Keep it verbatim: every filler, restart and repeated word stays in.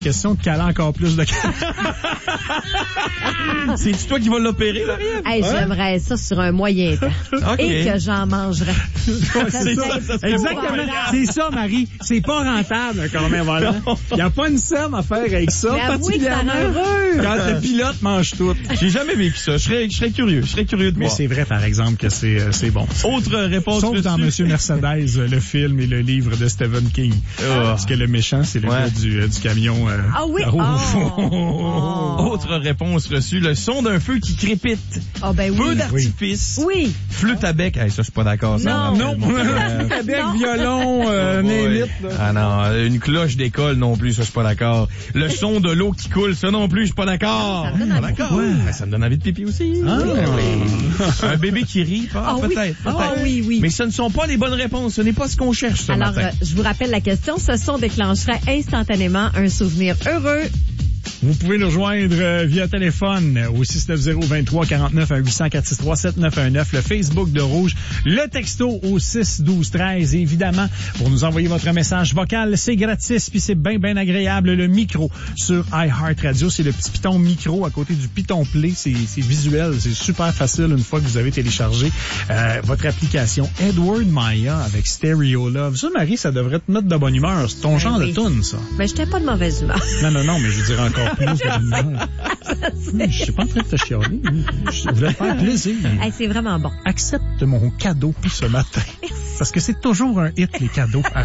Question de caler encore plus de C'est-tu toi qui vas l'opérer, Marie-Ève? Hey, j'aimerais ça sur un moyen temps. Okay. Et que j'en mangerais. c'est ça, ça exactement. C'est ça, Marie. C'est pas rentable, quand même, voilà. Il n'y a pas une somme à faire avec ça. Mais avouez que ça rend heureux. Quand le pilote mange tout. J'ai jamais vécu ça. Je serais, je serais curieux. Je serais curieux de Mais voir. c'est vrai, par exemple, que c'est, euh, c'est bon. Autre réponse. Sauf dans Monsieur Mercedes, le film et le livre de Stephen King. Oh. Parce que le méchant, c'est le ouais. gars du, euh, du camion. Euh, ah oui? Oh. Oh. Autre réponse reçue. Le son d'un feu qui crépite. Oh ben oui. Feu d'artifice. Oui. Flûte à bec. Hey, ça, je suis pas d'accord. Ça, non. Non. Flûte à bec, violon, euh, némite. Ah non. Une cloche d'école non plus. Ça, je suis pas d'accord. Le son de l'eau qui coule. Ça non plus, je suis pas d'accord. Ça me donne envie. D'accord. Ben, ça me donne envie de pipi aussi. Ah. Oui. Un bébé qui rit. Ah, oh, peut-être. Oui. peut-être. Oh, oui, oui. Mais ce ne sont pas les bonnes réponses. Ce n'est pas ce qu'on cherche ce Alors, matin. euh, je vous rappelle la question. Ce son déclencherait instantanément un souvenir heureux. Vous pouvez nous rejoindre euh, via téléphone euh, au six neuf zéro vingt-trois quarante-neuf à huit cents quatre six trois sept neuf un neuf, le Facebook de Rouge, le texto au six douze treize. Et évidemment, pour nous envoyer votre message vocal, c'est gratis, puis c'est bien, bien agréable. Le micro sur iHeartRadio, c'est le petit piton micro à côté du piton play. C'est, c'est visuel, c'est super facile une fois que vous avez téléchargé euh, votre application Edward Maya avec Stereo Love. Ça, Marie, ça devrait te mettre de bonne humeur. C'est ton ben genre oui. de toune, ça. Ben, j'étais pas de mauvaise humeur. Non, non, non, mais je veux dire encore plus de bonheur. Je suis pas en train de te chialer. Je voulais te faire plaisir. Hey, c'est vraiment bon. Accepte mon cadeau ce matin. Merci. Parce que c'est toujours un hit, les cadeaux.